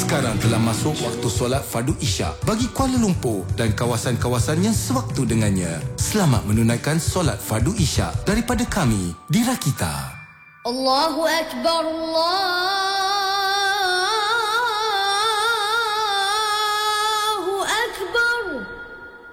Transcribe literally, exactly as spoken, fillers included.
Sekarang telah masuk waktu solat fardu Isyak bagi Kuala Lumpur dan kawasan-kawasan yang sewaktu dengannya. Selamat menunaikan solat fardu Isyak daripada kami di Rakita. Allahu Akbar, Allah